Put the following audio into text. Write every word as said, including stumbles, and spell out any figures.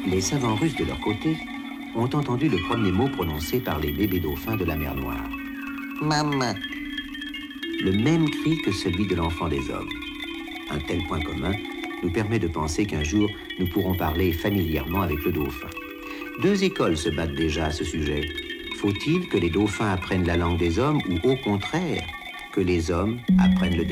Les savants russes, de leur côté, ont entendu le premier mot prononcé par les bébés dauphins de la mer Noire. Maman. Le même cri que celui de l'enfant des hommes. Un tel point commun nous permet de penser qu'un jour, nous pourrons parler familièrement avec le dauphin. Deux écoles se battent déjà à ce sujet. Faut-il que les dauphins apprennent la langue des hommes ou au contraire, que les hommes apprennent le delphinais ?